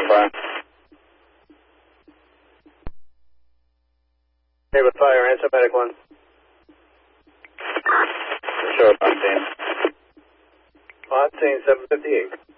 fire. Neighbor fire, answer medic 1. Show up on scene. On scene, 758.